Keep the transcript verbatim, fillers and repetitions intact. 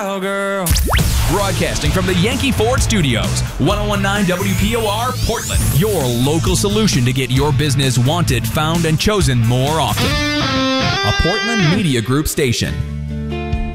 Oh, girl. Broadcasting from the Yankee Ford Studios, ten nineteen W P O R, Portland. Your local solution to get your business wanted, found, and chosen more often. A Portland Media Group station.